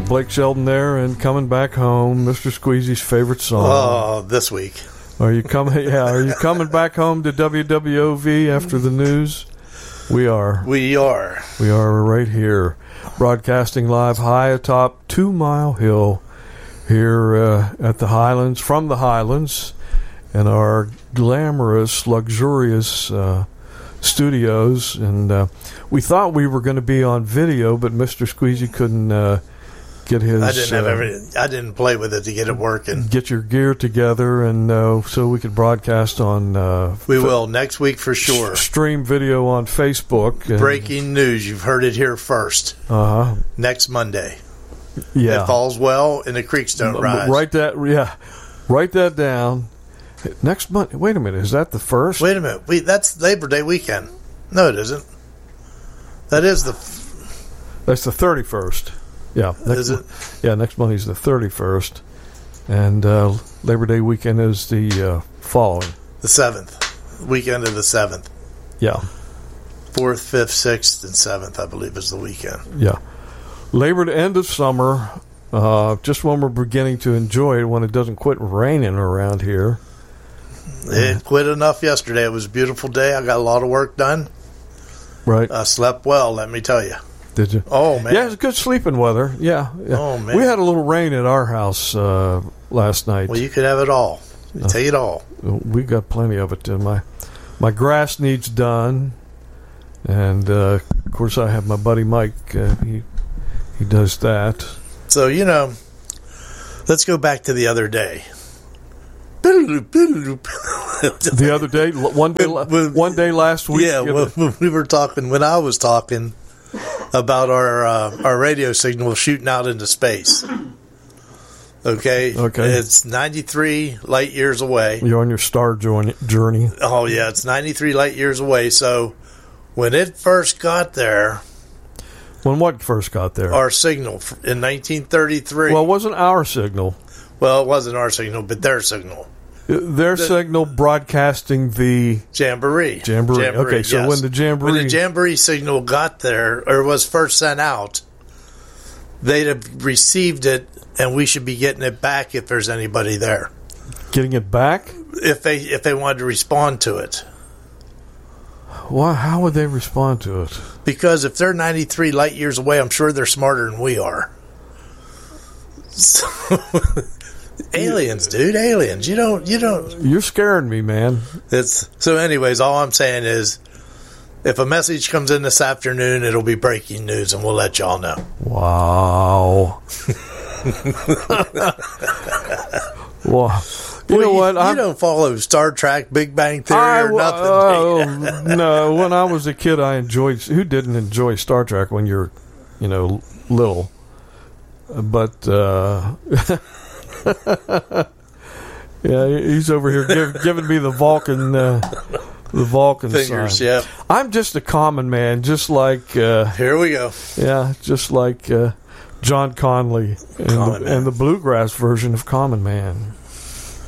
Blake Shelton there, and Coming Back Home, Mr. Squeezy's favorite song. Oh, this week. Are you coming? Yeah, are you coming back home to WWOV after the news? We are. We are. We are right here, broadcasting live high atop 2 Mile Hill here at the Highlands, from the Highlands, and our glamorous, luxurious studios. And we thought we were going to be on video, but Mr. Squeezy couldn't get his. I didn't have everything. I didn't play with it to get it working. Get your gear together, and so we could broadcast on. We will next week for sure. Stream video on Facebook. Breaking news! You've heard it here first. Next Monday. Yeah. If all's well and the creeks don't rise. Write that down. Next month. Wait a minute. Is that the first? Wait a minute. That's Labor Day weekend. No, it isn't. That is the. That's the 31st. Yeah. Is it? Yeah. Next Monday is the 31st, and Labor Day weekend is the following. The 7th. Weekend of the 7th. Yeah. 4th, 5th, 6th, and 7th, I believe, is the weekend. Yeah. Labor to end of summer, just when we're beginning to enjoy it, when it doesn't quit raining around here. It quit enough yesterday. It was a beautiful day. I got a lot of work done. Right. I slept well, let me tell you. Did you? Oh, man. Yeah, it was good sleeping weather. Yeah. Oh, man. We had a little rain at our house last night. Well, you could have it all. Take it all. We got plenty of it. My grass needs done. And, of course, I have my buddy Mike. He does that. So, let's go back to the other day. The other day, one day last week. Yeah, when I was talking about our radio signal shooting out into space. Okay. It's 93 light years away. You're on your star journey. Oh, yeah, it's 93 light years away. So when it first got there. When what first got there? Our signal in 1933. Well, it wasn't our signal. Well, it wasn't our signal, but their signal. Their signal broadcasting the Jamboree. Okay, so yes. when the Jamboree signal got there, or was first sent out, they'd have received it, and we should be getting it back if there's anybody there. Getting it back? If they wanted to respond to it. Why? How would they respond to it? Because if they're 93 light years away, I'm sure they're smarter than we are. So, aliens, dude, aliens. You don't. You're scaring me, man. So. Anyways, all I'm saying is, if a message comes in this afternoon, it'll be breaking news, and we'll let y'all know. Wow. Well. You know what? You don't follow Star Trek, Big Bang Theory, or nothing. No, when I was a kid, I enjoyed. Who didn't enjoy Star Trek when you're, little? But yeah, he's over here giving me the Vulcan fingers. sign. Yeah, I'm just a common man, just like. Here we go. Yeah, just like John Conley and the bluegrass version of Common Man.